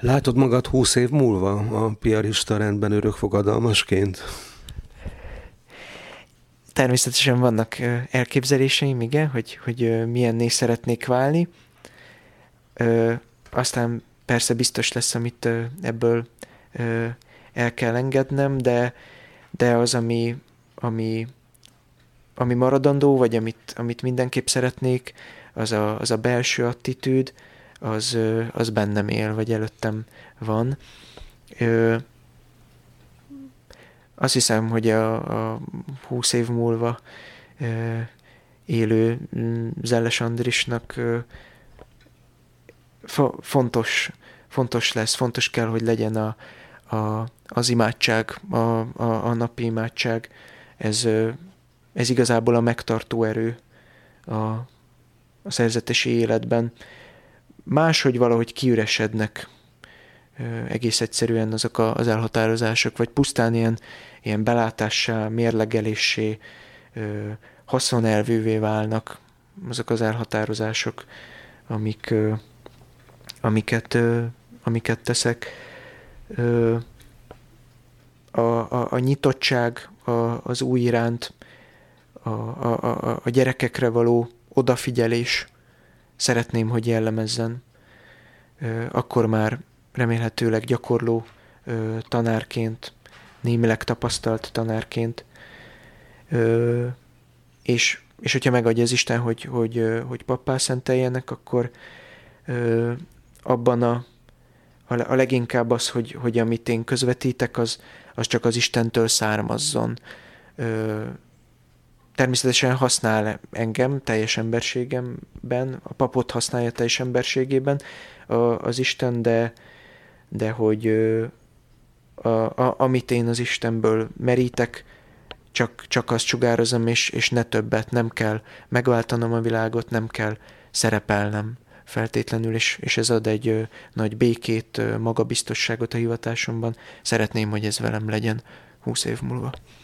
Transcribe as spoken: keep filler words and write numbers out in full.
Látod magad húsz év múlva a piarista rendben örökfogadalmasként? Természetesen vannak elképzeléseim, igen, hogy, hogy milyenné szeretnék válni. Aztán persze biztos lesz, amit ebből el kell engednem, de, de az, ami, ami, ami maradandó, vagy amit, amit mindenképp szeretnék, az a, az a belső attitűd, az, az bennem él, vagy előttem van. Azt hiszem, hogy a, a húsz év múlva élő Zelles Andrisnak fontos, fontos lesz, fontos kell, hogy legyen a, a, az imádság, a, a, a napi imádság. Ez, ez igazából a megtartó erő a, a szerzetesi életben. Máshogy valahogy kiüresednek egész egyszerűen azok az elhatározások, vagy pusztán ilyen, ilyen belátássá, mérlegeléssé, haszonelvűvé válnak azok az elhatározások, amik, amiket, amiket teszek. A, a, a nyitottság a, az új iránt, a, a, a, a gyerekekre való odafigyelés szeretném, hogy jellemezzen. Akkor már remélhetőleg gyakorló ö, tanárként, némileg tapasztalt tanárként, ö, és, és hogyha megadja az Isten, hogy, hogy, ö, hogy pappá szenteljenek, akkor ö, abban a, a leginkább az, hogy, hogy amit én közvetítek, az, az csak az Istentől származzon. Ö, természetesen használ engem teljes emberségemben, a papot használja teljes emberségében a, az Isten, de de hogy a, a, amit én az Istenből merítek, csak, csak azt sugározom, és, és ne többet, nem kell megváltanom a világot, nem kell szerepelnem feltétlenül, és, és ez ad egy ö, nagy békét, ö, magabiztosságot a hivatásomban. Szeretném, hogy ez velem legyen húsz év múlva.